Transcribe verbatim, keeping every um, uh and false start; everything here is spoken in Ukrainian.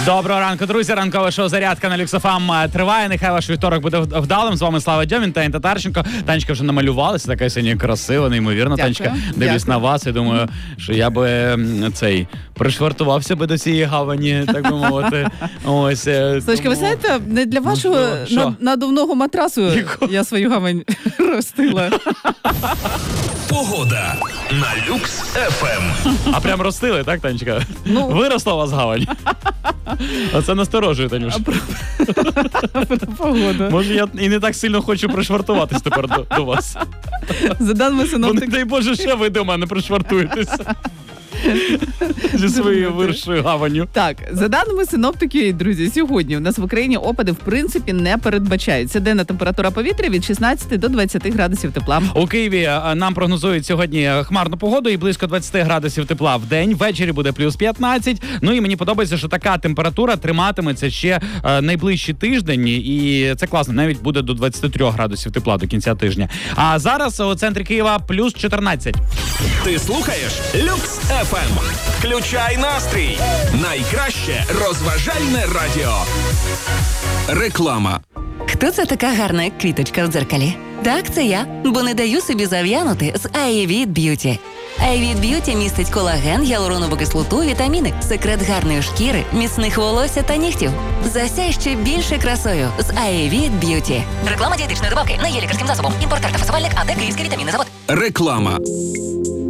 Доброго ранку, друзі. Ранкове шоу «Зарядка» на Люкс еф ем триває. Нехай ваш вівторок буде вдалим. З вами Слава Дьомін та Інна Татарченко. Танечка вже намалювалася, така сьогодні красива, неймовірна. Дякую. Танечка, дивлюсь на вас і думаю, що я би м, цей пришвартувався би до цієї гавані, так би мовити. Ось. е, Слухайте, ви тому- знаєте, не для вашого що? Що? над- надувного матрасу Якого? я свою гавань ростила. Погода на Люкс еф ем. А прям ростили, так, Танечка? Ну. Виросла у вас гавань. Оце насторожує, Танюш. Погода. Може, я і не так сильно хочу пришвартуватись тепер до, до вас. За даними Бо, не синоптиків, дай Боже, ще ви до мене пришвартуєтеся. Зі своєю виршою гаванню. Так, за даними синоптиків, друзі, сьогодні у нас в Україні опади в принципі не передбачаються. Денна температура повітря від шістнадцяти до двадцяти градусів тепла. У Києві е, нам прогнозують сьогодні хмарну погоду і близько двадцять градусів тепла в день. Ввечері буде плюс п'ятнадцять. Ну і мені подобається, що така температура триматиметься ще е, найближчі тиждень. І це класно, навіть буде до двадцять три градусів тепла до кінця тижня. А зараз у центрі Києва плюс чотирнадцять. Ти слухаєш Люкс еф ем. Включай настрій. Найкраще розважальне радіо. Реклама. Хто це така гарна квіточка в дзеркалі? Так, це я, бо не даю собі зав'янути з Ayvit Beauty. Ayvit Beauty містить колаген, гіалуронову кислоту, вітаміни, секрет гарної шкіри, міцних волосся та нігтів. Засяй ще більше красою з Ayvit Beauty. Реклама дієтичної добавки не є лікарським засобом. Імпортер та фасувальник АД Київський вітамінний завод. Реклама.